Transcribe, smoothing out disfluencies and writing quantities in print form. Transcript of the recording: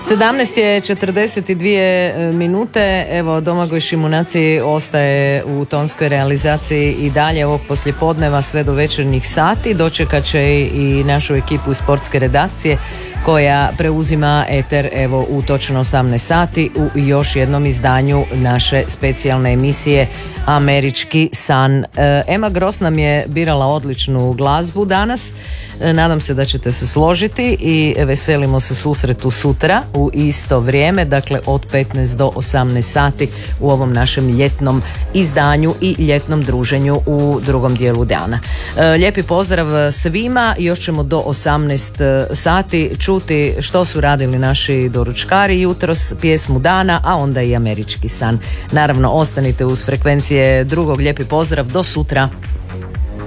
17:42 minute. Evo, Domagoj Šimunaci ostaje u tonskoj realizaciji i dalje ovog poslijepodneva sve do večernjih sati. Dočekat će i našu ekipu iz sportske redakcije koja preuzima eter evo u točno 18 sati u još jednom izdanju naše specijalne emisije Američki san. Emma Gross nam je birala odličnu glazbu danas. Nadam se da ćete se složiti i veselimo se susretu sutra u isto vrijeme, dakle od 15 do 18 sati u ovom našem ljetnom izdanju i ljetnom druženju u drugom dijelu dana. Lijepi pozdrav svima, još ćemo do 18 sati čuti što su radili naši doručkari jutros, pjesmu dana, a onda i Američki san. Naravno, ostanite uz frekvencije drugog. Lijepi pozdrav, do sutra.